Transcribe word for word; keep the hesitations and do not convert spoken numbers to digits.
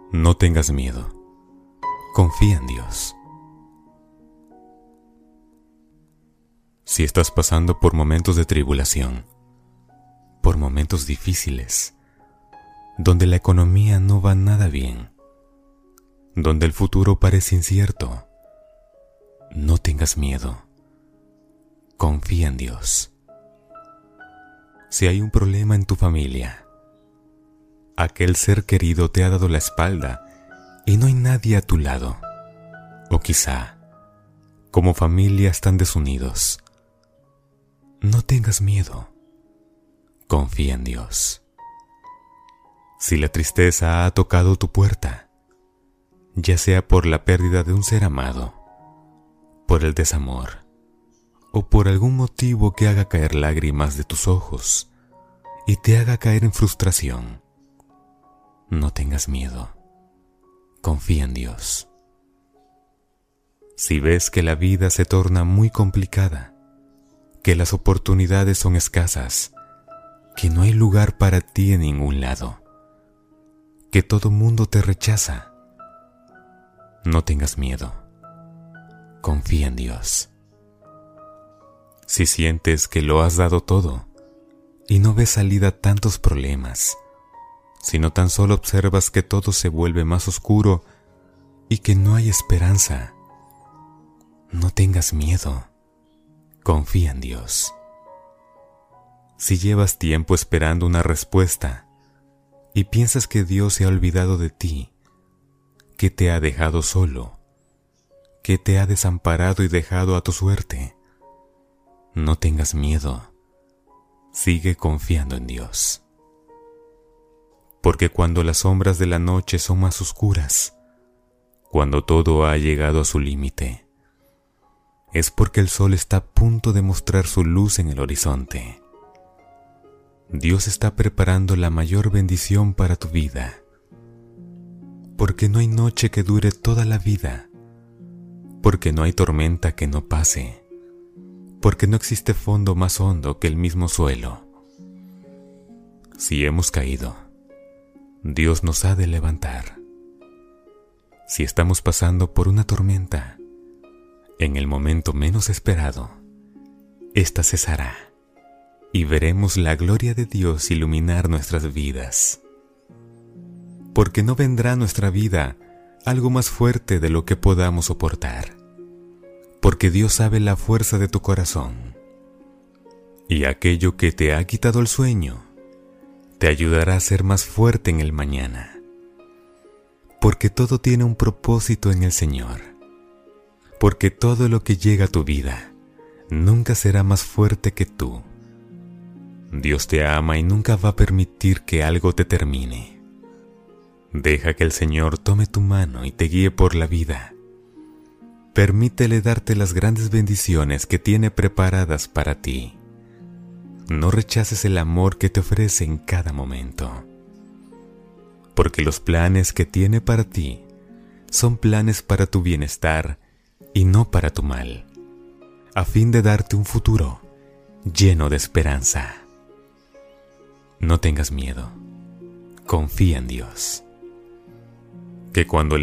No tengas miedo. Confía en Dios. Si estás pasando por momentos de tribulación, por momentos difíciles, donde la economía no va nada bien, donde el futuro parece incierto, no tengas miedo. Confía en Dios. Si hay un problema en tu familia, aquel ser querido te ha dado la espalda y no hay nadie a tu lado, o quizá, como familia están desunidos, no tengas miedo. Confía en Dios. Si la tristeza ha tocado tu puerta, ya sea por la pérdida de un ser amado, por el desamor, o por algún motivo que haga caer lágrimas de tus ojos y te haga caer en frustración, no tengas miedo. Confía en Dios. Si ves que la vida se torna muy complicada, que las oportunidades son escasas, que no hay lugar para ti en ningún lado, que todo mundo te rechaza, no tengas miedo. Confía en Dios. Si sientes que lo has dado todo y no ves salida a tantos problemas, sino tan solo observas que todo se vuelve más oscuro y que no hay esperanza, no tengas miedo. Confía en Dios. Si llevas tiempo esperando una respuesta y piensas que Dios se ha olvidado de ti, que te ha dejado solo, que te ha desamparado y dejado a tu suerte, no tengas miedo. Sigue confiando en Dios. Porque cuando las sombras de la noche son más oscuras, cuando todo ha llegado a su límite, es porque el sol está a punto de mostrar su luz en el horizonte. Dios está preparando la mayor bendición para tu vida, porque no hay noche que dure toda la vida, porque no hay tormenta que no pase, porque no existe fondo más hondo que el mismo suelo. Si hemos caído, Dios nos ha de levantar. Si estamos pasando por una tormenta, en el momento menos esperado, ésta cesará y veremos la gloria de Dios iluminar nuestras vidas. Porque no vendrá a nuestra vida algo más fuerte de lo que podamos soportar. Porque Dios sabe la fuerza de tu corazón. Y aquello que te ha quitado el sueño, te ayudará a ser más fuerte en el mañana. Porque todo tiene un propósito en el Señor. Porque todo lo que llega a tu vida nunca será más fuerte que tú. Dios te ama y nunca va a permitir que algo te termine. Deja que el Señor tome tu mano y te guíe por la vida. Permítele darte las grandes bendiciones que tiene preparadas para ti. No rechaces el amor que te ofrece en cada momento. Porque los planes que tiene para ti son planes para tu bienestar y no para tu mal, a fin de darte un futuro lleno de esperanza. No tengas miedo. Confía en Dios. Que cuando